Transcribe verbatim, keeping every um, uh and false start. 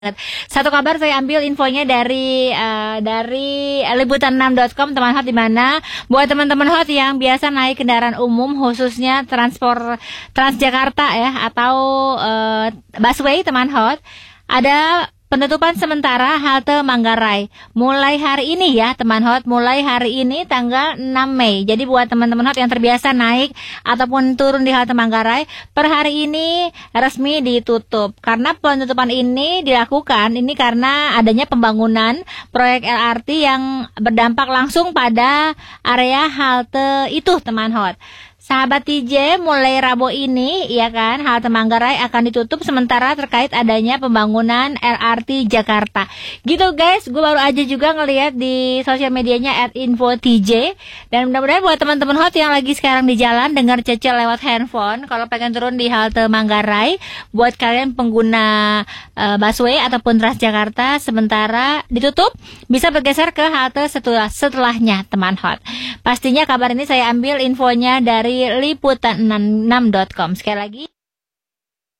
Satu kabar saya ambil infonya dari uh, dari liputan enam titik com teman hot, di mana buat teman-teman hot yang biasa naik kendaraan umum khususnya transport Transjakarta ya atau uh, busway teman hot, ada penutupan sementara halte Manggarai mulai hari ini ya teman hot, mulai hari ini tanggal enam Mei. Jadi buat teman-teman hot yang terbiasa naik ataupun turun di halte Manggarai, per hari ini resmi ditutup. Karena penutupan ini dilakukan ini karena adanya pembangunan proyek L R T yang berdampak langsung pada area halte itu teman hot. Sahabat T J, mulai Rabu ini, ya kan, halte Manggarai akan ditutup sementara terkait adanya pembangunan L R T Jakarta. Gitu guys, gue baru aja juga ngeliat di sosial medianya at info T J. Dan mudah-mudahan buat teman-teman hot yang lagi sekarang di jalan dengar cecil lewat handphone, kalau pengen turun di halte Manggarai, buat kalian pengguna uh, busway ataupun Transjakarta sementara ditutup, bisa bergeser ke halte setelah setelahnya teman hot. Pastinya kabar ini saya ambil infonya dari liputan enam titik com. Sekali lagi